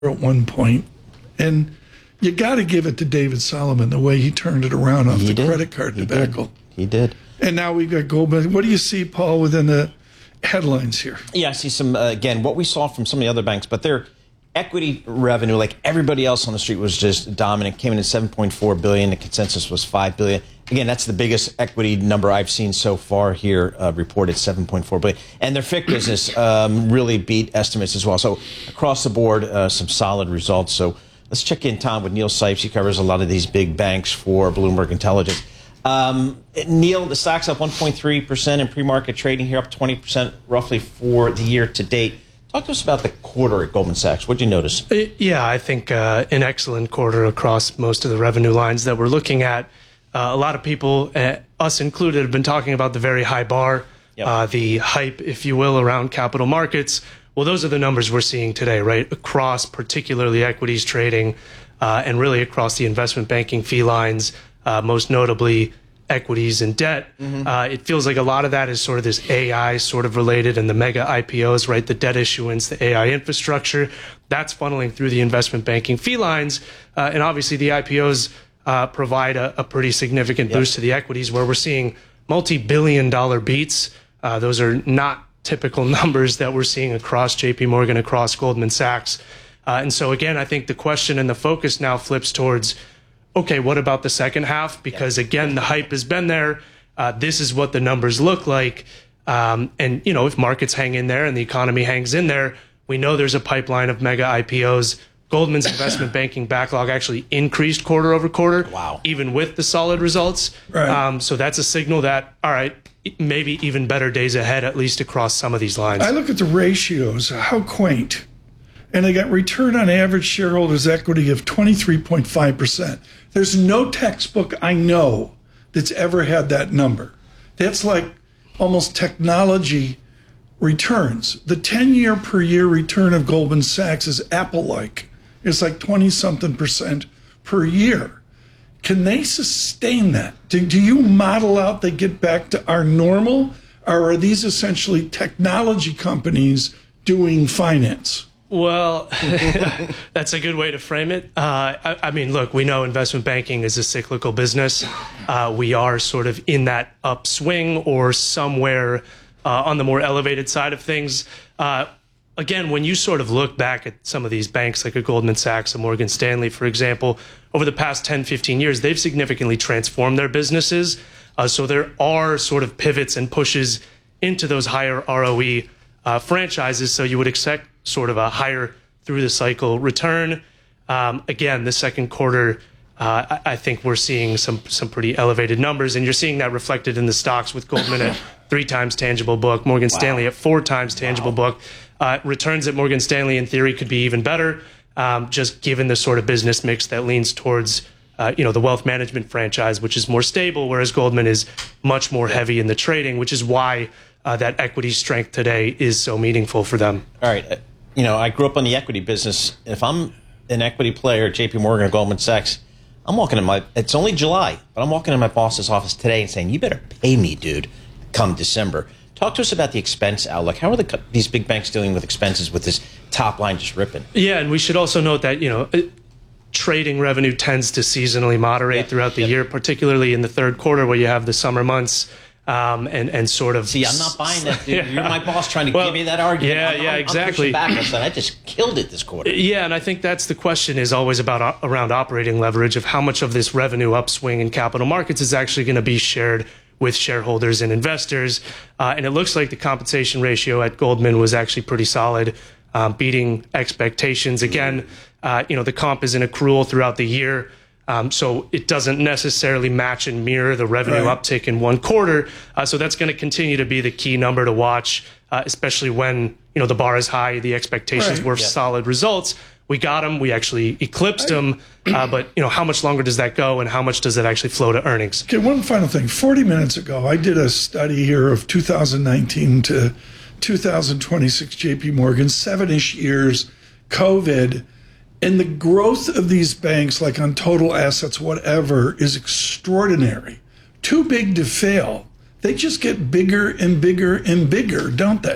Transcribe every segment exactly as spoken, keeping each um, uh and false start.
at one point, and you got to give it to David Solomon the way he turned it around off He the did. credit card He debacle. did. He did. And now we've got Goldman. What do you see, Paul, within the headlines here? Yeah, I see some, uh, again, what we saw from some of the other banks, but their equity revenue, like everybody else on the street, was just dominant. Came in at seven point four billion dollars. The consensus was five billion dollars. Again, that's the biggest equity number I've seen so far here, uh, reported seven point four billion dollars. And their F I C business um, really beat estimates as well. So across the board, uh, some solid results. So let's check in, Tom, with Neil Sipes. He covers a lot of these big banks for Bloomberg Intelligence. Um, Neil, the stock's up one point three percent in pre-market trading here, up twenty percent roughly for the year to date. Talk to us about the quarter at Goldman Sachs. What did you notice? Yeah, I think uh, an excellent quarter across most of the revenue lines that we're looking at. Uh, a lot of people, uh, us included, have been talking about the very high bar, yep. uh, the hype, if you will, around capital markets. Well, those are the numbers we're seeing today, right? Across particularly equities trading uh, and really across the investment banking fee lines, uh, most notably equities and debt. Mm-hmm. Uh, it feels like a lot of that is sort of this A I sort of related, and the mega I P Os, right? The debt issuance, the A I infrastructure, that's funneling through the investment banking fee lines. Uh, and obviously the I P Os uh, provide a, a pretty significant yep. boost to the equities, where we're seeing multi-billion dollar beats. Uh, those are not typical numbers that we're seeing across J P Morgan, across Goldman Sachs. Uh, and so again, I think the question and the focus now flips towards, okay, what about the second half? Because again, the hype has been there. Uh, this is what the numbers look like. Um, and, you know, if markets hang in there and the economy hangs in there, we know there's a pipeline of mega I P Os. Goldman's investment banking backlog actually increased quarter over quarter, wow. even with the solid results. Right. Um, so that's a signal that, all right, maybe even better days ahead, at least across some of these lines. I look at the ratios, how quaint. And they got return on average shareholders' equity of twenty-three point five percent. There's no textbook I know that's ever had that number. That's like almost technology returns. The ten-year per year return of Goldman Sachs is Apple-like. It's like twenty-something percent per year. Can they sustain that? Do, do you model out they get back to our normal? Or are these essentially technology companies doing finance? Well, that's a good way to frame it. Uh, I, I mean, look, we know investment banking is a cyclical business. Uh, we are sort of in that upswing or somewhere uh, on the more elevated side of things. Uh, again, when you sort of look back at some of these banks like a Goldman Sachs, a Morgan Stanley, for example, over the past ten, fifteen years, they've significantly transformed their businesses. Uh, so there are sort of pivots and pushes into those higher R O E uh, franchises. So you would expect sort of a higher through the cycle return. Um, again, the second quarter, uh, I, I think we're seeing some some pretty elevated numbers, and you're seeing that reflected in the stocks with Goldman at three times tangible book, Morgan wow. Stanley at four times tangible wow. book. Uh, returns at Morgan Stanley, in theory, could be even better, um, just given the sort of business mix that leans towards uh, you know, the wealth management franchise, which is more stable, whereas Goldman is much more heavy in the trading, which is why uh, that equity strength today is so meaningful for them. All right. You know, I grew up in the equity business. If I'm an equity player at J P Morgan or Goldman Sachs, I'm walking in my, it's only July, but I'm walking in my boss's office today and saying, you better pay me, dude, come December. Talk to us about the expense outlook. How are the, these big banks dealing with expenses with this top line just ripping? Yeah, and we should also note that, you know, trading revenue tends to seasonally moderate yeah, throughout the yeah. year, particularly in the third quarter where you have the summer months. Um, and, and sort of... See, I'm not buying that, dude. Yeah. You're my boss trying to well, give me that argument. Yeah, I'm, yeah, I'm, exactly. I'm back. I said, I just killed it this quarter. Yeah, and I think that's the question is always about uh, around operating leverage of how much of this revenue upswing in capital markets is actually going to be shared with shareholders and investors. Uh, and it looks like the compensation ratio at Goldman was actually pretty solid, um, beating expectations. Again, uh, you know, the comp is an accrual throughout the year. Um, so it doesn't necessarily match and mirror the revenue right. uptick in one quarter. Uh, so that's going to continue to be the key number to watch, uh, especially when, you know, the bar is high, the expectations right. were yeah. solid results. We got them. We actually eclipsed them. Uh, but, you know, how much longer does that go and how much does it actually flow to earnings? Okay, one final thing. forty minutes ago, I did a study here of two thousand nineteen to two thousand twenty-six J P Morgan, seven-ish years, COVID. And the growth of these banks, like on total assets, whatever, is extraordinary. Too big to fail. They just get bigger and bigger and bigger, don't they?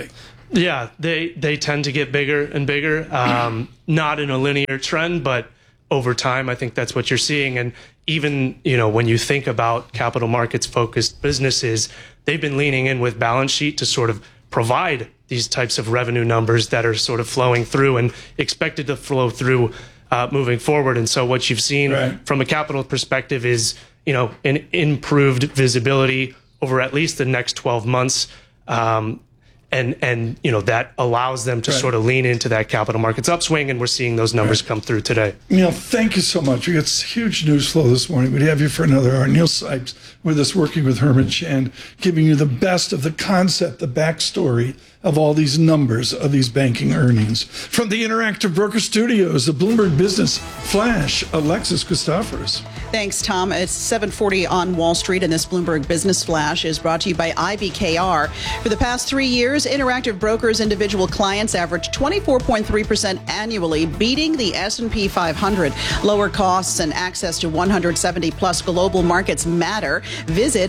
Yeah, they they tend to get bigger and bigger, um, not in a linear trend, but over time, I think that's what you're seeing. And even, you know, when you think about capital markets focused businesses, they've been leaning in with balance sheet to sort of provide these types of revenue numbers that are sort of flowing through and expected to flow through uh, moving forward. And so what you've seen right. from a capital perspective is, you know, an improved visibility over at least the next twelve months. Um, And, and you know, that allows them to right. sort of lean into that capital markets upswing, and we're seeing those numbers right. come through today. Neil, thank you so much. We got huge news flow this morning. We'd have you for another hour. Neil Sipes with us, working with Herman Chan, giving you the best of the concept, the backstory of all these numbers of these banking earnings. From the Interactive Broker Studios, the Bloomberg Business Flash, Alexis Christoforous. Thanks, Tom. It's seven forty on Wall Street, and this Bloomberg Business Flash is brought to you by I B K R. For the past three years, Interactive Brokers' individual clients averaged twenty-four point three percent annually, beating the S and P five hundred. Lower costs and access to one hundred seventy plus global markets matter. Visit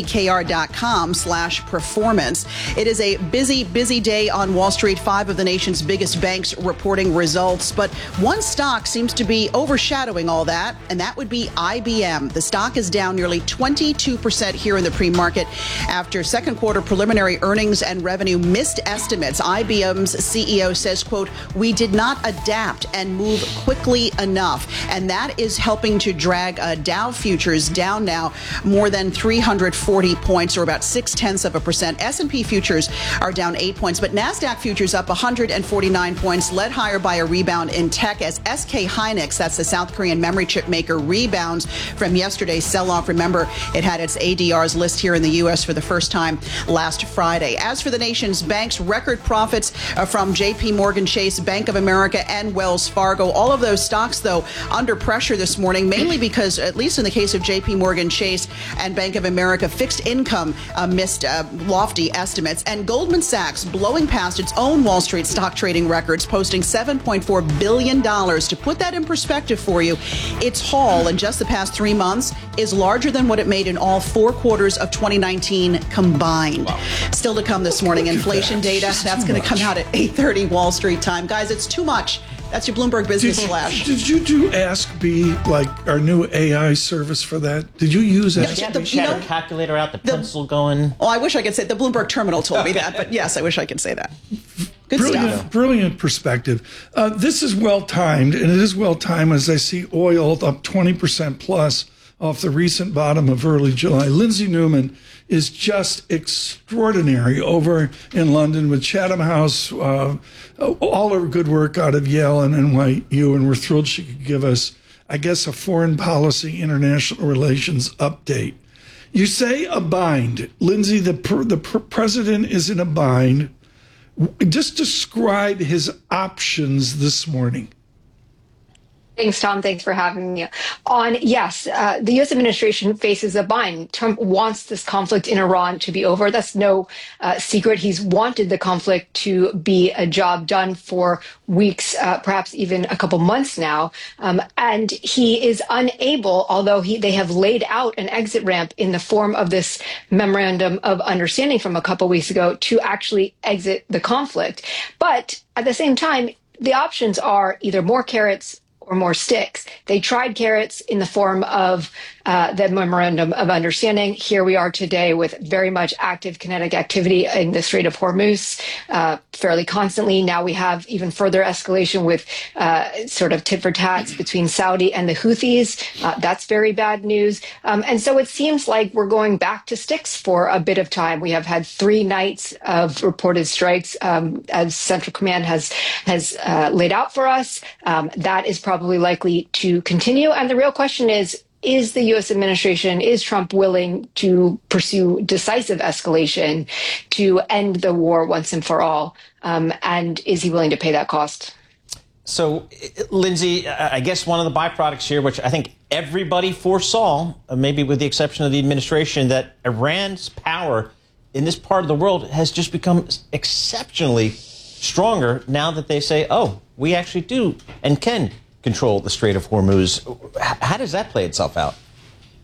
ibkr.com slash performance. It is a busy, busy day on Wall Street. Five of the nation's biggest banks reporting results, but one stock seems to be overshadowing all that, and that would be I B M. The stock is down nearly twenty-two percent here in the pre-market after second quarter preliminary earnings and revenue missed estimates. I B M's C E O says, quote, "We did not adapt and move quickly enough." And that is helping to drag uh, Dow futures down now more than three hundred forty points, or about six tenths of a percent. S and P futures are down eight points, but NASDAQ futures up one hundred forty-nine points, led higher by a rebound in tech as S K Hynix, that's the South Korean memory chip maker, rebounds from yesterday's sell-off. Remember, it had its A D Rs list here in the U S for the first time last Friday. As for the nation's banks, record profits uh, from J P Morgan Chase, Bank of America, and Wells Fargo. All of those stocks, though, under pressure this morning, mainly because, at least in the case of J P Morgan Chase and Bank of America, fixed income uh, missed uh, lofty estimates. And Goldman Sachs blowing past its own Wall Street stock trading records, posting seven point four billion dollars. To put that in perspective for you, its haul in just the past three months is larger than what it made in all four quarters of twenty nineteen combined. Wow. Still to come this morning, inflation that. data. That's going to come out at eight thirty Wall Street time. Guys, it's too much. That's your Bloomberg Business did, Flash. Did you do Ask B, like our new A I service for that? Did you use Ask yeah, B? Yeah, she had her calculator out, the, the pencil going. Well, I wish I could say the Bloomberg terminal told me that, but yes, I wish I could say that. Good brilliant, stuff. Brilliant perspective. Uh, this is well timed, and it is well timed as I see oil up twenty percent plus off the recent bottom of early July. Lindsay Newman is just extraordinary over in London with Chatham House, uh, all her good work out of Yale and N Y U, and we're thrilled she could give us, I guess, a foreign policy, international relations update. You say a bind. Lindsay, the, the president is in a bind. Just describe his options this morning. Thanks, Tom. Thanks for having me on. Yes, uh, the U S administration faces a bind. Trump wants this conflict in Iran to be over. That's no uh, secret. He's wanted the conflict to be a job done for weeks, uh, perhaps even a couple months now. Um, and he is unable, although he, they have laid out an exit ramp in the form of this memorandum of understanding from a couple weeks ago, to actually exit the conflict. But at the same time, the options are either more carrots or more sticks. They tried carrots in the form of uh, the memorandum of understanding. Here we are today with very much active kinetic activity in the Strait of Hormuz, uh, fairly constantly. Now we have even further escalation with uh, sort of tit for tats between Saudi and the Houthis. Uh, that's very bad news. Um, and so it seems like we're going back to sticks for a bit of time. We have had three nights of reported strikes, um, as Central Command has has uh, laid out for us. Um, that is probably likely to continue. And the real question is, is the U S administration, is Trump willing to pursue decisive escalation to end the war once and for all? Um, and is he willing to pay that cost? So, Lindsay, I guess one of the byproducts here, which I think everybody foresaw, maybe with the exception of the administration, that Iran's power in this part of the world has just become exceptionally stronger now that they say, oh, we actually do and can control the Strait of Hormuz. How does that play itself out?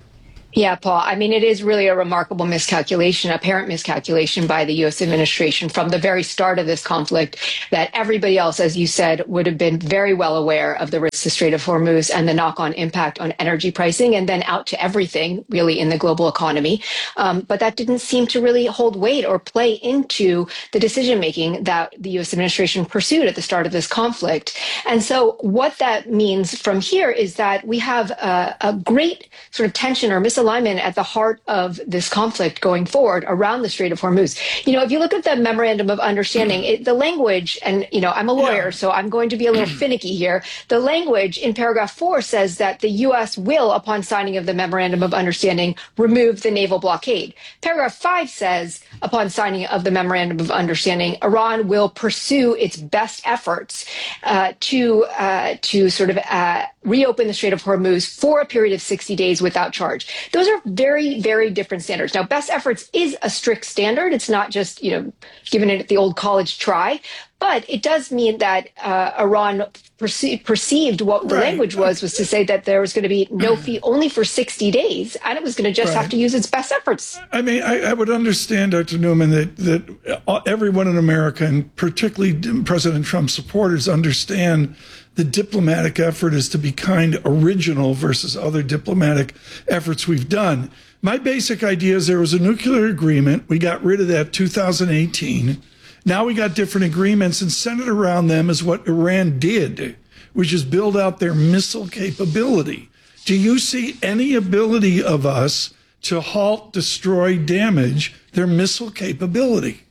Yeah, Paul. I mean, it is really a remarkable miscalculation, apparent miscalculation by the U S administration from the very start of this conflict that everybody else, as you said, would have been very well aware of the risks of Strait of Hormuz and the knock-on impact on energy pricing and then out to everything really in the global economy. Um, but that didn't seem to really hold weight or play into the decision-making that the U S administration pursued at the start of this conflict. And so what that means from here is that we have a, a great sort of tension or misalignment at the heart of this conflict going forward around the Strait of Hormuz. You know, if you look at the memorandum of understanding, it, the language, and, you know, I'm a lawyer, yeah. so I'm going to be a little finicky here. The language in paragraph four says that the U S will, upon signing of the memorandum of understanding, remove the naval blockade. Paragraph five says, upon signing of the memorandum of understanding, Iran will pursue its best efforts uh, to uh, to sort of uh, reopen the Strait of Hormuz for a period of sixty days without charge. Those are very, very different standards. Now, best efforts is a strict standard. It's not just, you know, giving it the old college try. But it does mean that uh, Iran perce- perceived what the right. language was, was to say that there was going to be no fee only for sixty days, and it was going to just right. have to use its best efforts. I mean, I, I would understand, Doctor Newman, that, that everyone in America, and particularly President Trump's supporters, understand the diplomatic effort is to be kind original versus other diplomatic efforts we've done. My basic idea is there was a nuclear agreement. We got rid of that two thousand eighteen. Now we got different agreements, and centered around them is what Iran did, which is build out their missile capability. Do you see any ability of us to halt, destroy, damage their missile capability?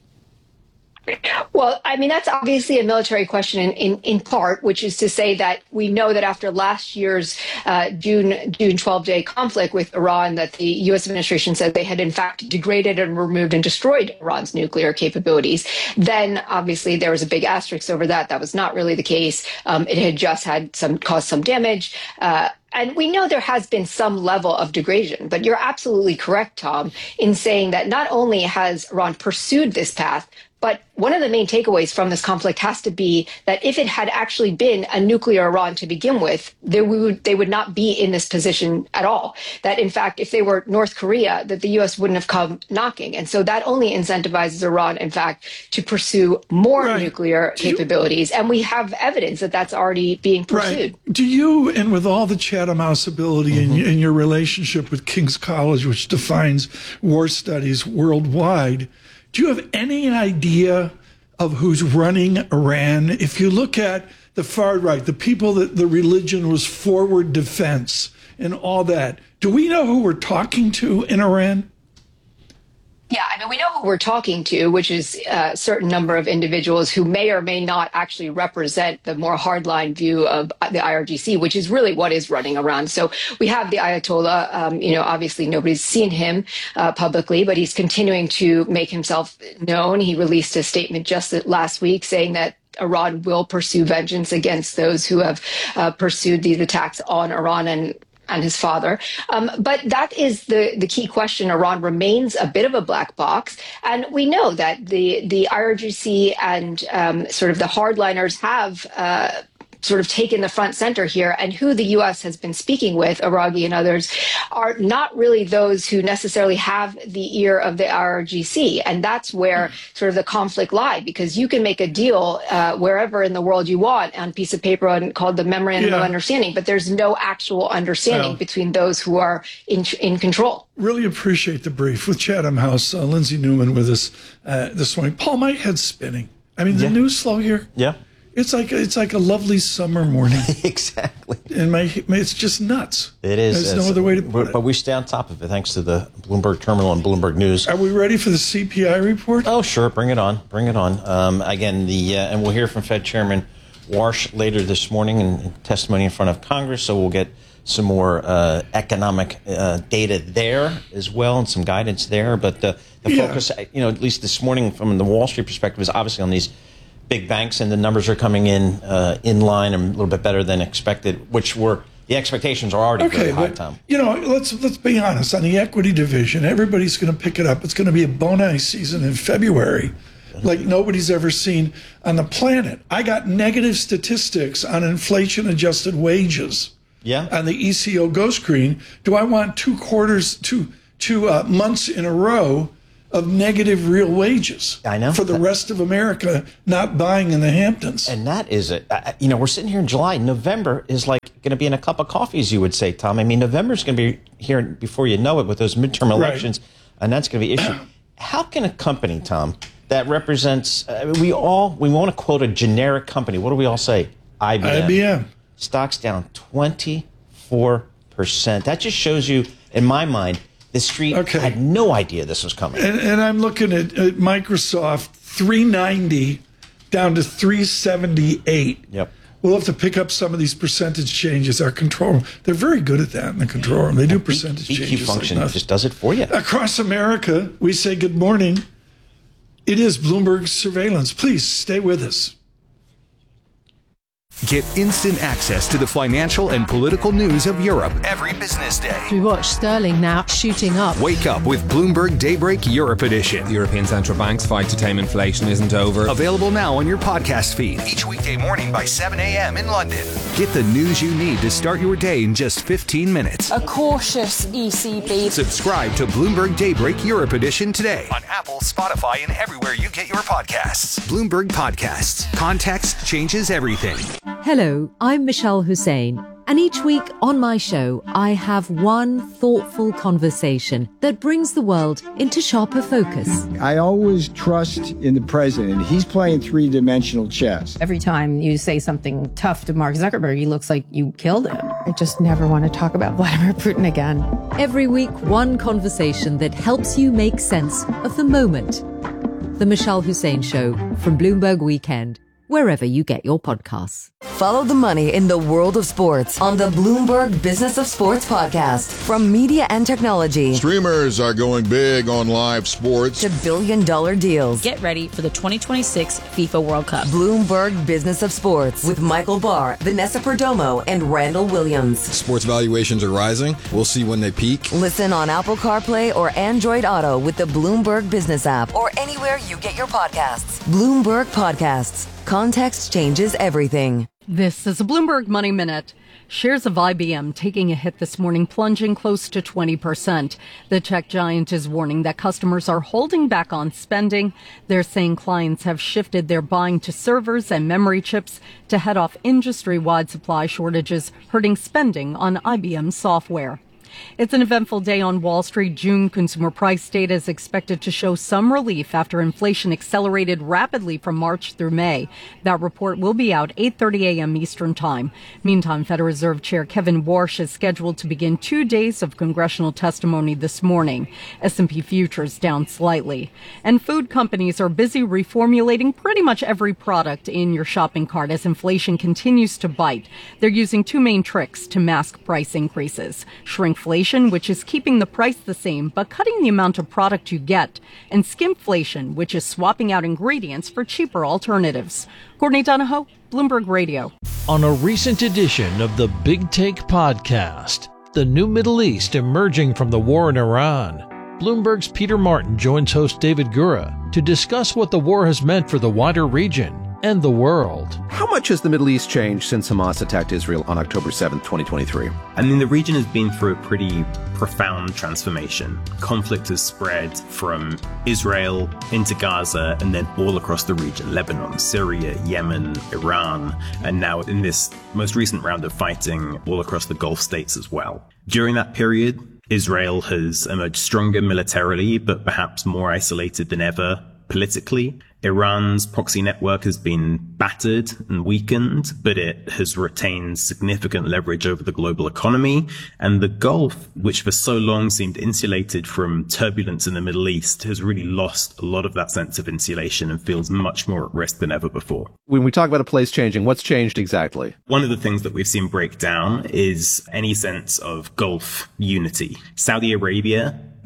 Well, I mean, that's obviously a military question in, in, in part, which is to say that we know that after last year's uh, June June twelve-day conflict with Iran, that the U S administration said they had in fact degraded and removed and destroyed Iran's nuclear capabilities. Then obviously there was a big asterisk over that. That was not really the case. Um, it had just had some caused some damage. Uh, And we know there has been some level of degradation, but you're absolutely correct, Tom, in saying that not only has Iran pursued this path, but one of the main takeaways from this conflict has to be that if it had actually been a nuclear Iran to begin with, they would, they would not be in this position at all. That, in fact, if they were North Korea, that the U S wouldn't have come knocking. And so that only incentivizes Iran, in fact, to pursue more right. nuclear Do capabilities. You, and we have evidence that that's already being pursued. Right. Do you, and with all the Chatham House ability mm-hmm. in, in your relationship with King's College, which defines war studies worldwide, do you have any idea of who's running Iran? If you look at the far right, the people that the religion was forward defense and all that, do we know who we're talking to in Iran? Yeah, I mean, we know who we're talking to, which is a certain number of individuals who may or may not actually represent the more hardline view of the I R G C, which is really what is running around. So we have the Ayatollah. Um, you know, obviously nobody's seen him uh, publicly, but he's continuing to make himself known. He released a statement just last week saying that Iran will pursue vengeance against those who have uh, pursued these attacks on Iran and and his father. Um, but that is the, the key question. Iran remains a bit of a black box. And we know that the, the I R G C and um, sort of the hardliners have uh, sort of taken the front center here, and who the U S has been speaking with, Araghi and others, are not really those who necessarily have the ear of the I R G C. And that's where sort of the conflict lies, because you can make a deal uh, wherever in the world you want on a piece of paper and called the Memorandum yeah. of Understanding, but there's no actual understanding well, between those who are in, in control. Really appreciate the brief with Chatham House. Uh, Lindsay Newman with us uh, this morning. Paul, my head's spinning. I mean, the yeah. news flow here. Yeah. It's like it's like a lovely summer morning. Exactly. And my, my it's just nuts. It is. There's no other way to put it. it. But we stay on top of it thanks to the Bloomberg Terminal and Bloomberg News. Are we ready for the C P I report? Oh, sure. Bring it on. Bring it on. Um, again, the uh, and we'll hear from Fed Chairman Warsh later this morning in testimony in front of Congress. So we'll get some more uh, economic uh, data there as well and some guidance there. But uh, the yeah. focus, you know, at least this morning from the Wall Street perspective, is obviously on these big banks, and the numbers are coming in uh, in line and a little bit better than expected, which were the expectations are already okay, really high, but, Tom. You know, let's let's be honest. On the equity division, everybody's going to pick it up. It's going to be a boni season in February, like nobody's ever seen on the planet. I got negative statistics on inflation-adjusted wages Yeah. On the E C O Go screen, do I want two quarters, two two uh, months in a row of negative real wages? I know. For the rest of America not buying in the Hamptons. And that is it. Uh, you know, we're sitting here in July. November is like going to be in a cup of coffee, as you would say, Tom. I mean, November is going to be here before you know it with those midterm elections, right. And that's going to be an issue. How can a company, Tom, that represents, uh, we all, we want to quote a generic company. What do we all say? I B M. I B M. Stock's down twenty-four percent. That just shows you, in my mind, the street okay. had no idea this was coming. And, and I'm looking at, at Microsoft, three ninety down to three seventy-eight. Yep. We'll have to pick up some of these percentage changes. Our control room, they're very good at that in the control room. They do percentage B Q changes. function like just does it for you. Across America, we say good morning. It is Bloomberg Surveillance. Please stay with us. Get instant access to the financial and political news of Europe every business day. We watch sterling now shooting up. Wake up with Bloomberg Daybreak Europe Edition. The European Central Bank's fight to tame inflation isn't over. Available now on your podcast feed each weekday morning by seven a.m. in London. Get the news you need to start your day in just fifteen minutes. A cautious E C B. Subscribe to Bloomberg Daybreak Europe Edition today on Apple, Spotify, and everywhere you get your podcasts. Bloomberg Podcasts. Context changes everything. Hello, I'm Michelle Hussein, and each week on my show, I have one thoughtful conversation that brings the world into sharper focus. I always trust in the president. He's playing three-dimensional chess. Every time you say something tough to Mark Zuckerberg, he looks like you killed him. I just never want to talk about Vladimir Putin again. Every week, one conversation that helps you make sense of the moment. The Michelle Hussein Show from Bloomberg Weekend, wherever you get your podcasts. Follow the money in the world of sports on the Bloomberg Business of Sports podcast. From media and technology. Streamers are going big on live sports. To billion dollar deals. Get ready for the twenty twenty-six FIFA World Cup. Bloomberg Business of Sports with Michael Barr, Vanessa Perdomo, and Randall Williams. Sports valuations are rising. We'll see when they peak. Listen on Apple CarPlay or Android Auto with the Bloomberg Business app or anywhere you get your podcasts. Bloomberg Podcasts. Context changes everything. This is a Bloomberg Money Minute. Shares of I B M taking a hit this morning, plunging close to twenty percent. The tech giant is warning that customers are holding back on spending. They're saying clients have shifted their buying to servers and memory chips to head off industry-wide supply shortages, hurting spending on I B M software. It's an eventful day on Wall Street. June consumer price data is expected to show some relief after inflation accelerated rapidly from March through May. That report will be out eight thirty a.m. Eastern Time. Meantime, Federal Reserve Chair Kevin Warsh is scheduled to begin two days of congressional testimony this morning. S and P futures down slightly. And food companies are busy reformulating pretty much every product in your shopping cart as inflation continues to bite. They're using two main tricks to mask price increases: shrinkflation, which is keeping the price the same but cutting the amount of product you get, and skimpflation, which is swapping out ingredients for cheaper alternatives. Courtney Donahoe, Bloomberg Radio. On a recent edition of the Big Take podcast, the new Middle East emerging from the war in Iran, Bloomberg's Peter Martin joins host David Gura to discuss what the war has meant for the wider region and the world. How much has the Middle East changed since Hamas attacked Israel on October seventh, twenty twenty-three? I mean, the region has been through a pretty profound transformation. Conflict has spread from Israel into Gaza and then all across the region: Lebanon, Syria, Yemen, Iran, and now in this most recent round of fighting all across the Gulf states as well. During that period, Israel has emerged stronger militarily, but perhaps more isolated than ever politically. Iran's proxy network has been battered and weakened, but it has retained significant leverage over the global economy. And the Gulf, which for so long seemed insulated from turbulence in the Middle East, has really lost a lot of that sense of insulation and feels much more at risk than ever before. When we talk about a place changing, what's changed exactly? One of the things that we've seen break down is any sense of Gulf unity. Saudi Arabia,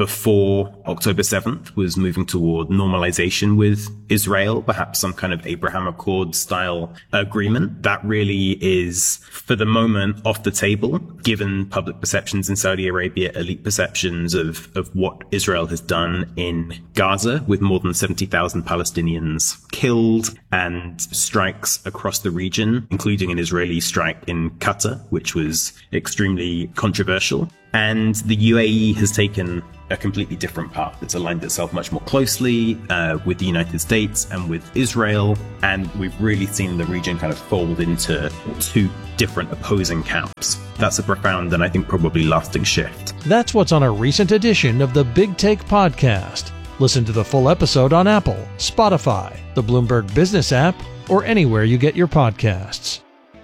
before October seventh was moving toward normalization with Israel, perhaps some kind of Abraham Accord style agreement. That really is, for the moment, off the table, given public perceptions in Saudi Arabia, elite perceptions of, of what Israel has done in Gaza, with more than seventy thousand Palestinians killed, and strikes across the region, including an Israeli strike in Qatar, which was extremely controversial. And the U A E has taken a completely different path. It's aligned itself much more closely uh, with the United States and with Israel. And we've really seen the region kind of fold into two different opposing camps. That's a profound and I think probably lasting shift. That's what's on a recent edition of the Big Take podcast. Listen to the full episode on Apple, Spotify, the Bloomberg Business app, or anywhere you get your podcasts.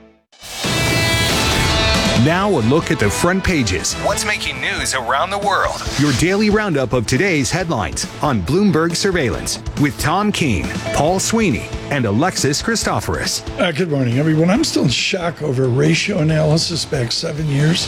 Now a look at the front pages. What's making news around the world? Your daily roundup of today's headlines on Bloomberg Surveillance with Tom Keene, Paul Sweeney, and Alexis Christoforous. Uh, good morning, everyone. I'm still in shock over ratio analysis back seven years.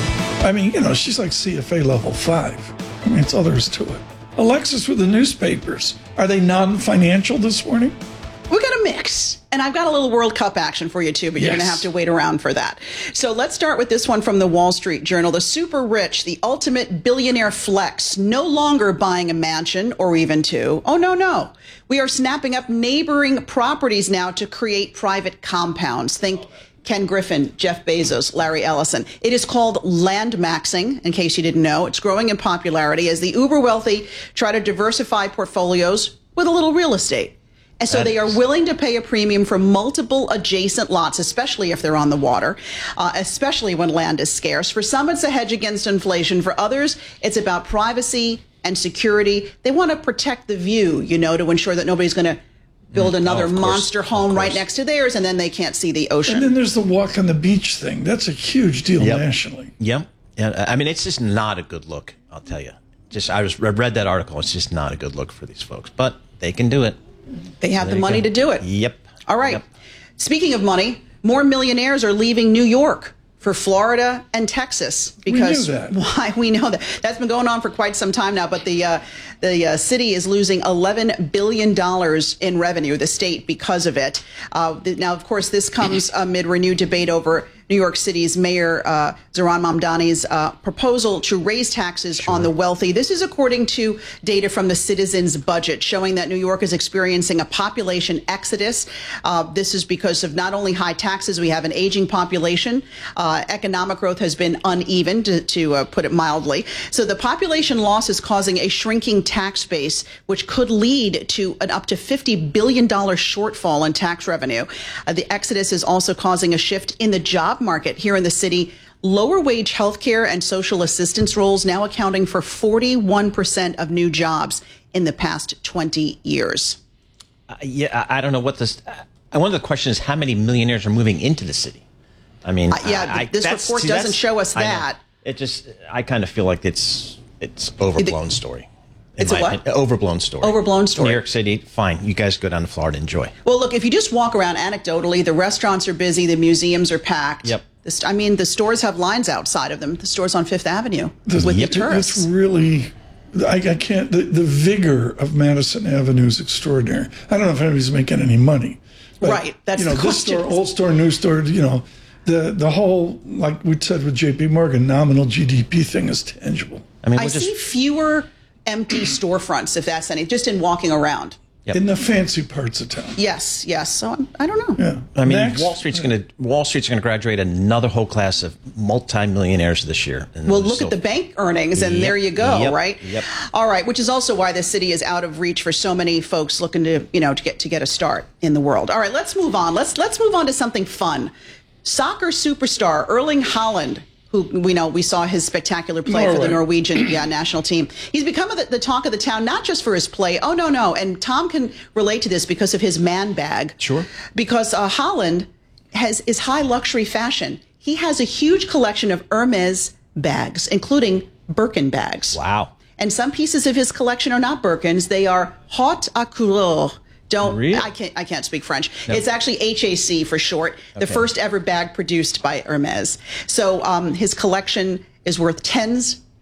I mean, you know, she's like C F A level five. I mean, that's all there is to it. Alexis with the newspapers. Are they non-financial this morning? We got a mix. And I've got a little World Cup action for you, too, but yes. You're going to have to wait around for that. So let's start with this one from the Wall Street Journal. The super rich, the ultimate billionaire flex, no longer buying a mansion or even two. Oh, no, no. We are snapping up neighboring properties now to create private compounds. Think Ken Griffin, Jeff Bezos, Larry Ellison. It is called land maxing, in case you didn't know. It's growing in popularity as the uber wealthy try to diversify portfolios with a little real estate. And so they are willing to pay a premium for multiple adjacent lots, especially if they're on the water, uh, especially when land is scarce. For some, it's a hedge against inflation. For others, it's about privacy and security. They want to protect the view, you know, to ensure that nobody's going to build another oh, monster home right next to theirs, and then they can't see the ocean. And then there's the walk on the beach thing. That's a huge deal yep. nationally. Yep. Yeah. I mean, it's just not a good look, I'll tell you. Just I was I read that article. It's just not a good look for these folks, but they can do it. They have the money go. to do it. Yep. All right. Yep. Speaking of money, more millionaires are leaving New York for Florida and Texas because we knew that. Why we know that that's been going on for quite some time now. But the uh, the uh, city is losing eleven billion dollars in revenue, the state, because of it. Uh, now, of course, this comes amid renewed debate over New York City's Mayor uh, Zohran Mamdani's uh, proposal to raise taxes sure. on the wealthy. This is according to data from the Citizens Budget, showing that New York is experiencing a population exodus. Uh, this is because of not only high taxes, we have an aging population. Uh, economic growth has been uneven, to, to uh, put it mildly. So the population loss is causing a shrinking tax base, which could lead to an up to fifty billion dollars shortfall in tax revenue. Uh, the exodus is also causing a shift in the job market here in the city. Lower wage healthcare and social assistance roles now accounting for forty-one percent of new jobs in the past twenty years. Uh, yeah, I, I don't know what this. Uh, one of the questions is how many millionaires are moving into the city. I mean, uh, yeah, I, this I, report see, doesn't show us that. It just, I kind of feel like it's it's overblown the, story. It's a what? Opinion. Overblown story. Overblown story. New York City, fine. You guys go down to Florida, enjoy. Well, look, if you just walk around anecdotally, the restaurants are busy, the museums are packed. Yep. The, I mean, the stores have lines outside of them. The stores on Fifth Avenue the, with yep. the tourists. It's really, I, I can't, the, the vigor of Madison Avenue is extraordinary. I don't know if anybody's making any money. But, right. That's you know, the this question. store, old store, new store, you know, the, the whole, like we said with J P Morgan, nominal G D P thing is tangible. I mean, I just, see fewer empty storefronts, if that's any, just in walking around. Yep. In the fancy parts of town. Yes, yes. So I'm, I don't know. Yeah. I mean, Next. Wall Street's going to Wall Street's going to graduate another whole class of multimillionaires this year. And well, look so, at the bank earnings, and yep, there you go, yep, right? Yep. All right, which is also why the city is out of reach for so many folks looking to, you know, to get to get a start in the world. All right, let's move on. Let's let's move on to something fun. Soccer superstar Erling Haaland, who we know we saw his spectacular play Norway. for the Norwegian yeah, national team. He's become the, the talk of the town, not just for his play. Oh, no, no. And Tom can relate to this because of his man bag. Sure. Because uh, Haaland has is high luxury fashion. He has a huge collection of Hermes bags, including Birkin bags. Wow. And some pieces of his collection are not Birkins. They are haute à couleur. Don't really? I can't I can't speak French. No. It's actually H A C for short. The Okay. first ever bag produced by Hermes. So um, his collection is worth tens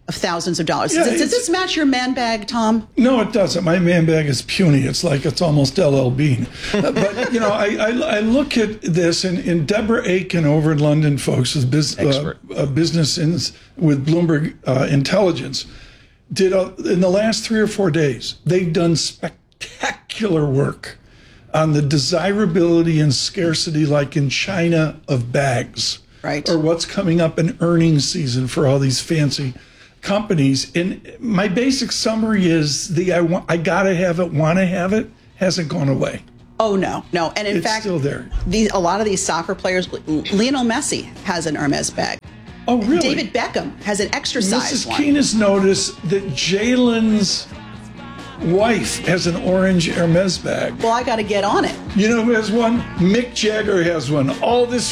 of thousands of dollars. Yeah, does, does it's- this match your man bag, Tom? No, it doesn't. My man bag is puny. It's like it's almost L L Bean. Uh, but, you know, I, I, I look at this, and, and Deborah Aiken over in London, folks, is biz, uh, uh, business ins, with Bloomberg uh, Intelligence, did a, in the last three or four days, they've done spectacular work on the desirability and scarcity, like in China, of bags. Right. Or what's coming up in earnings season for all these fancy companies. And my basic summary is the I want, I gotta have it, want to have it hasn't gone away. Oh no, no, and in It's fact, still there. These, a lot of these soccer players, Lionel Messi has an Hermes bag. Oh really? David Beckham has an extra size Missus one. Keene has noticed that Jalen's wife has an orange Hermes bag. Well, I got to get on it. You know who has one? Mick Jagger has one. All this